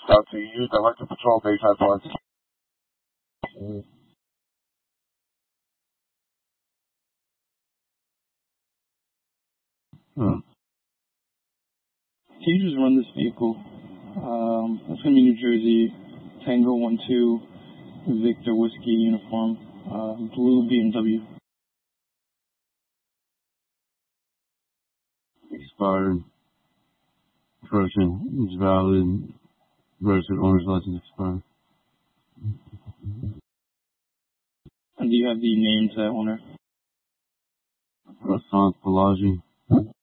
Out to you, Director Patrol, Daytime Flight. Can you just run this vehicle? It's going to be New Jersey, Tango 12, Victor Whiskey uniform, blue BMW. Expired. Correction is valid. Registered owner's license expired. And do you have the name to that owner? Rassant Balaji.